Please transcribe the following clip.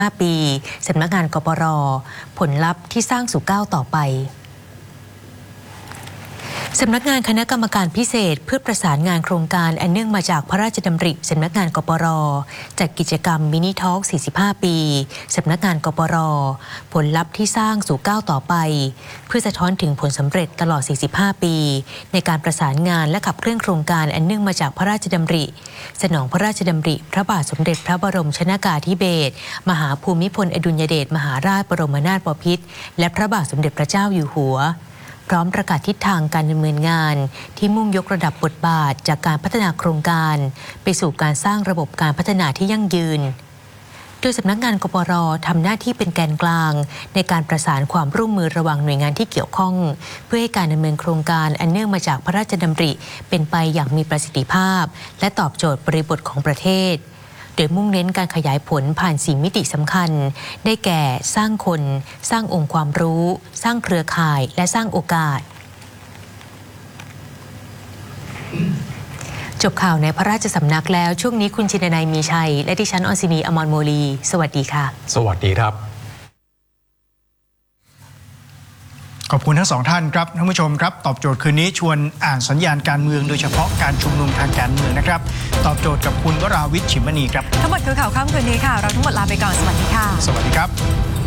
5 ปีสำนักงานกปร.ผลลัพธ์ที่สร้างสู่ก้าวต่อไปสำนักงานคณะกรรมการพิเศษเพื่อประสานงานโครงการอันเนื่องมาจากพระราชดำริสำนักงานกปร.จัดกิจกรรมมินิทอล์ก 45 ปีสำนักงานกปร.ผลลัพธ์ที่สร้างสู่ก้าวต่อไปเพื่อสะท้อนถึงผลสำเร็จตลอด 45 ปีในการประสานงานและขับเคลื่อนโครงการอันเนื่องมาจากพระราชดำริสนองพระราชดำริพระบาทสมเด็จพระบรมชนกาธิเบศรมหาภูมิพลอดุลยเดชมหาราชบรมนาถบพิตรและพระบาทสมเด็จพระเจ้าอยู่หัวพร้อมประกาศทิศทางการดำเนินงานที่มุ่งยกระดับบทบาทจากการพัฒนาโครงการไปสู่การสร้างระบบการพัฒนาที่ยั่งยืนโดยสำนักงานกปร.ทำหน้าที่เป็นแกนกลางในการประสานความร่วมมือระหว่างหน่วยงานที่เกี่ยวข้องเพื่อให้การดำเนินโครงการอันเนื่องมาจากพระราชดำริเป็นไปอย่างมีประสิทธิภาพและตอบโจทย์บริบทของประเทศโดยมุ่งเน้นการขยายผลผ่าน4 มิติสำคัญได้แก่สร้างคนสร้างองค์ความรู้สร้างเครือข่ายและสร้างโอกาสจบข่าวในพระราชสำนักแล้วช่วงนี้คุณชินนัยมีชัยและดิฉันออนซินีอมรโมลีสวัสดีค่ะสวัสดีครับขอบคุณทั้งสองท่านครับท่านผู้ชมครับตอบโจทย์คืนนี้ชวนอ่านสัญญาณการเมืองโดยเฉพาะการชุมนุมทางการเมืองนะครับตอบโจทย์กับคุณวราวิช ฉิมมณีครับทั้งหมดคือข่าวค่ำคืนนี้ค่ะเราทั้งหมดลาไปก่อนสวัสดีค่ะสวัสดีครับ